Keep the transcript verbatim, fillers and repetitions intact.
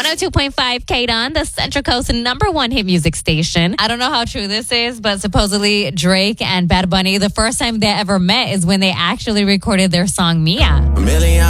one oh two point five K D O N, the Central Coast number one hit music station. I don't know how true this is, but supposedly Drake and Bad Bunny, the first time they ever met is when they actually recorded their song Mia. A million